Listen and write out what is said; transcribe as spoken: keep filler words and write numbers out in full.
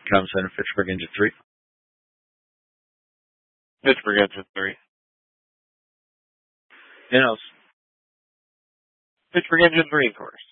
Com Center, Fitchburg Engine three. Fitchburg Engine three. In-house. Fitchburg Engine three, of course.